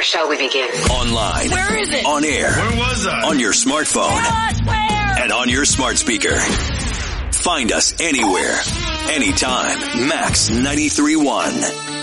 shall we begin? Online. Where is it? On air. Where was I? On your smartphone. Where? And on your smart speaker. Find us anywhere, anytime. Max 93.1.